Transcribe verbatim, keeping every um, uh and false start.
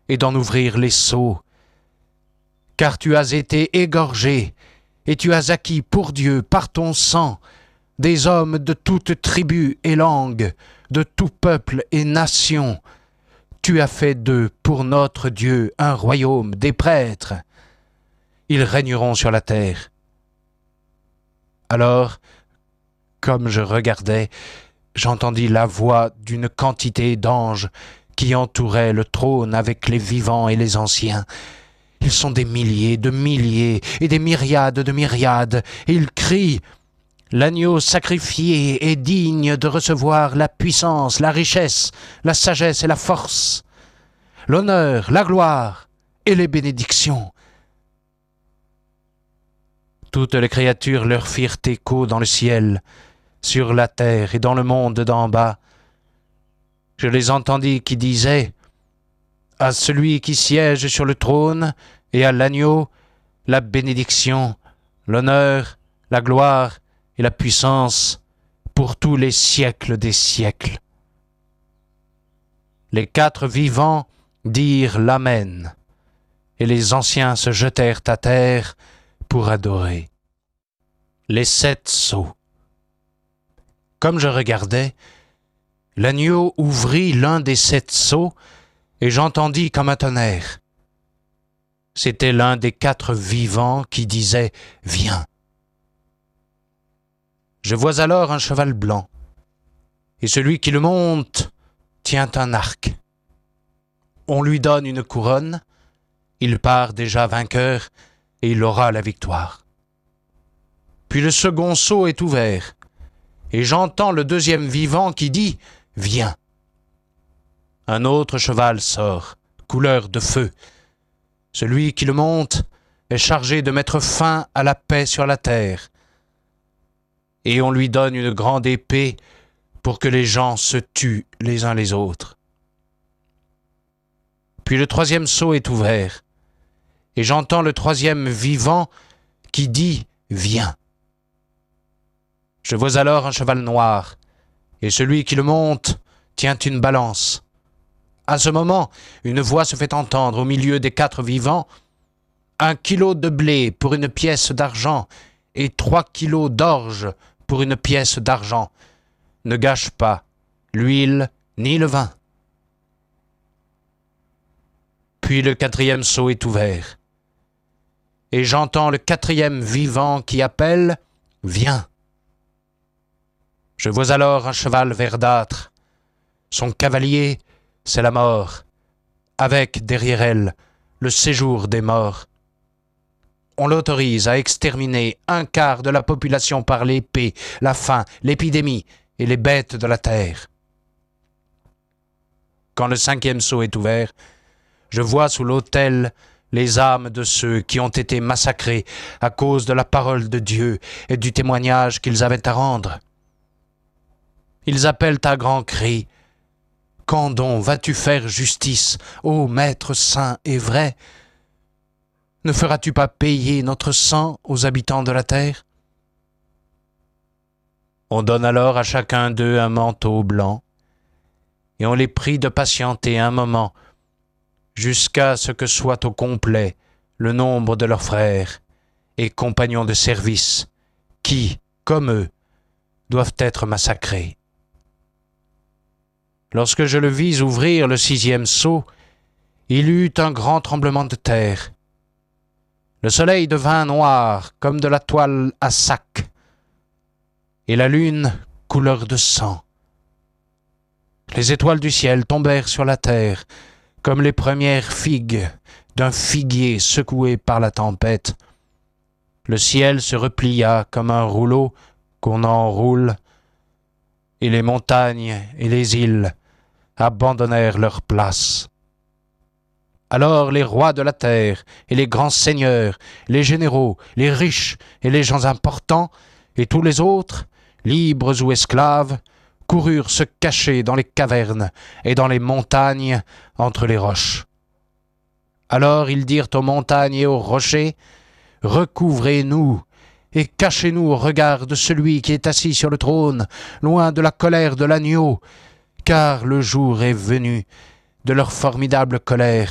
et d'en ouvrir les seaux. Car tu as été égorgé, et tu as acquis pour Dieu, par ton sang, des hommes de toute tribu et langue, de tout peuple et nation. Tu as fait d'eux, pour notre Dieu, un royaume, des prêtres. Ils régneront sur la terre. Alors, comme je regardais, j'entendis la voix d'une quantité d'anges qui entouraient le trône avec les vivants et les anciens. Ils sont des milliers de milliers et des myriades de myriades, et ils crient « L'agneau sacrifié est digne de recevoir la puissance, la richesse, la sagesse et la force, l'honneur, la gloire et les bénédictions. » Toutes les créatures leur firent écho dans le ciel, sur la terre et dans le monde d'en bas. Je les entendis qui disaient « À celui qui siège sur le trône et à l'agneau, la bénédiction, l'honneur, la gloire et la puissance pour tous les siècles des siècles. » Les quatre vivants dirent l'Amen, et les anciens se jetèrent à terre pour adorer. Les sept sceaux. Comme je regardais, l'agneau ouvrit l'un des sept sceaux, et j'entendis comme un tonnerre. C'était l'un des quatre vivants qui disait « Viens !» Je vois alors un cheval blanc, et celui qui le monte tient un arc. On lui donne une couronne, il part déjà vainqueur, et il aura la victoire. Puis le second sceau est ouvert, et j'entends le deuxième vivant qui dit « Viens !» Un autre cheval sort, couleur de feu. Celui qui le monte est chargé de mettre fin à la paix sur la terre. Et on lui donne une grande épée pour que les gens se tuent les uns les autres. Puis le troisième sceau est ouvert, et j'entends le troisième vivant qui dit « Viens !» Je vois alors un cheval noir, et celui qui le monte tient une balance. À ce moment, une voix se fait entendre au milieu des quatre vivants. Un kilo de blé pour une pièce d'argent et trois kilos d'orge pour une pièce d'argent. Ne gâche pas l'huile ni le vin. Puis le quatrième sceau est ouvert, et j'entends le quatrième vivant qui appelle « Viens !» Je vois alors un cheval verdâtre. Son cavalier, c'est la mort, avec, derrière elle, le séjour des morts. On l'autorise à exterminer un quart de la population par l'épée, la faim, l'épidémie et les bêtes de la terre. Quand le cinquième sceau est ouvert, je vois sous l'autel les âmes de ceux qui ont été massacrés à cause de la parole de Dieu et du témoignage qu'ils avaient à rendre. Ils appellent à grands cris « Quand donc vas-tu faire justice, ô Maître saint et vrai? Ne feras-tu pas payer notre sang aux habitants de la terre ?» On donne alors à chacun d'eux un manteau blanc, et on les prie de patienter un moment, jusqu'à ce que soit au complet le nombre de leurs frères et compagnons de service, qui, comme eux, doivent être massacrés. Lorsque je le vis ouvrir le sixième sceau, il y eut un grand tremblement de terre. Le soleil devint noir comme de la toile à sac, et la lune couleur de sang. Les étoiles du ciel tombèrent sur la terre, comme les premières figues d'un figuier secoué par la tempête. Le ciel se replia comme un rouleau qu'on enroule, et les montagnes et les îles abandonnèrent leur place. Alors les rois de la terre et les grands seigneurs, les généraux, les riches et les gens importants, et tous les autres, libres ou esclaves, coururent se cacher dans les cavernes et dans les montagnes entre les roches. Alors ils dirent aux montagnes et aux rochers, « Recouvrez-nous et cachez-nous au regard de celui qui est assis sur le trône, loin de la colère de l'agneau, car le jour est venu de leur formidable colère,